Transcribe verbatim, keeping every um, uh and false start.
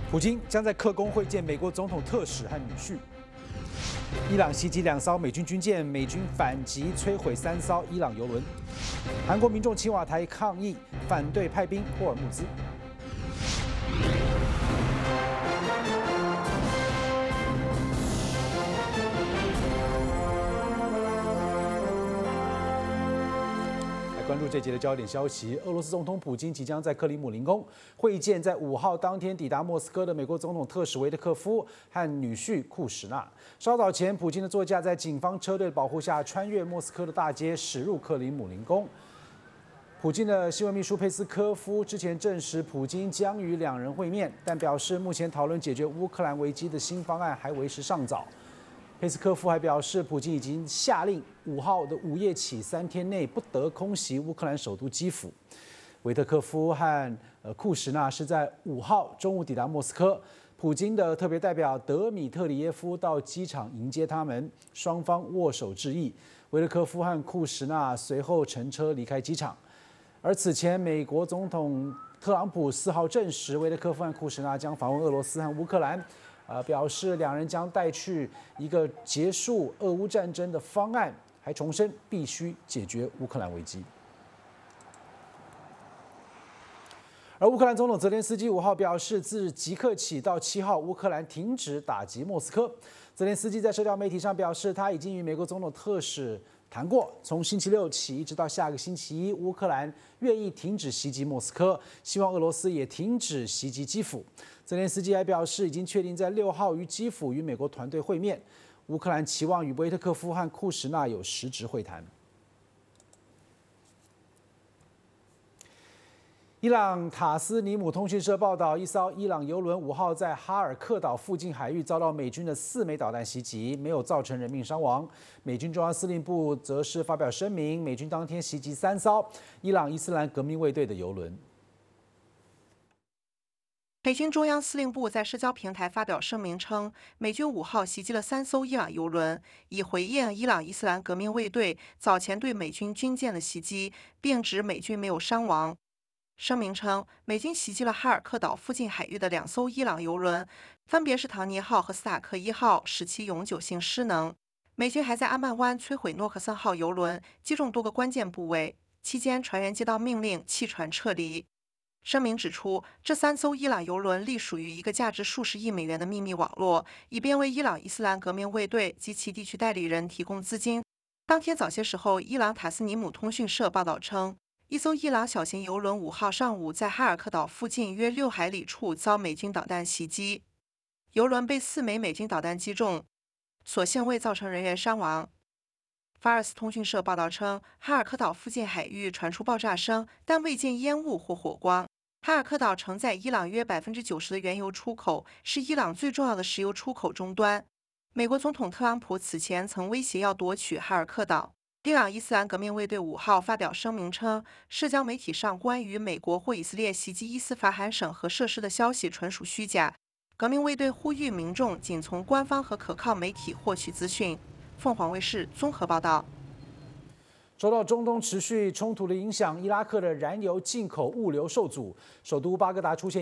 普京将在克宫会见美国总统特使和女婿。伊朗袭击两艘美军军舰，美军反击摧毁三艘伊朗油轮。韩国民众青瓦台抗议，反对派兵霍尔木兹。关注这节的焦点消息，俄罗斯总统普京即将在克里姆林宫会见在五号当天抵达莫斯科的美国总统特使维特科夫和女婿库什纳。稍早前，普京的座驾在警方车队保护下穿越莫斯科的大街，驶入克里姆林宫。普京的新闻秘书佩斯科夫之前证实，普京将与两人会面，但表示目前讨论解决乌克兰危机的新方案还为时尚早。佩斯科夫还表示，普京已经下令五号的午夜起三天内不得空袭乌克兰首都基辅。维特科夫和呃库什纳是在五号中午抵达莫斯科，普京的特别代表德米特里耶夫到机场迎接他们，双方握手致意。维特科夫和库什纳随后乘车离开机场。而此前，美国总统特朗普四号证实，维特科夫和库什纳将访问俄罗斯和乌克兰。呃，表示两人将带去一个结束俄乌战争的方案，还重申必须解决乌克兰危机。而乌克兰总统泽连斯基五号表示，自即刻起到七号，乌克兰停止打击莫斯科。泽连斯基在社交媒体上表示，他已经与美国总统特使谈过，从星期六起一直到下个星期一，乌克兰愿意停止袭击莫斯科，希望俄罗斯也停止袭击基辅。泽连斯基还表示，已经确定在六号于基辅与美国团队会面。乌克兰期望与维特科夫和库什纳有实质会谈。伊朗塔斯尼姆通讯社报道，一艘伊朗油轮五号在哈尔克岛附近海域遭到美军的四枚导弹袭击，没有造成人命伤亡。美军中央司令部则是发表声明，美军当天袭击三艘伊朗伊斯兰革命卫队的油轮。 美军中央司令部在社交平台发表声明称，美军五号袭击了三艘伊朗油轮，以回应伊朗伊斯兰革命卫队早前对美军军舰的袭击，并指美军没有伤亡。声明称，美军袭击了哈尔克岛附近海域的两艘伊朗油轮，分别是唐尼号和斯塔克一号，使其永久性失能。美军还在阿曼湾摧毁诺克森号油轮，击中多个关键部位，期间船员接到命令弃船撤离。声明指出，这三艘伊朗油轮隶属于一个价值数十亿美元的秘密网络，以便为伊朗伊斯兰革命卫队及其地区代理人提供资金。当天早些时候，伊朗塔斯尼姆通讯社报道称，一艘伊朗小型油轮五号上午在哈尔克岛附近约六海里处遭美军导弹袭击，油轮被四枚美军导弹击中，所幸未造成人员伤亡。法尔斯通讯社报道称，哈尔克岛附近海域传出爆炸声，但未见烟雾或火光。哈尔克岛承载伊朗约百分之九十的原油出口，是伊朗最重要的石油出口终端。美国总统特朗普此前曾威胁要夺取哈尔克岛。伊朗伊斯兰革命卫队五号发表声明称，社交媒体上关于美国或以色列袭击伊斯法罕省核设施的消息纯属虚假。革命卫队呼吁民众仅从官方和可靠媒体获取资讯。凤凰卫视综合报道。 受到中东持续冲突的影响，伊拉克的燃油进口物流受阻，首都巴格达出现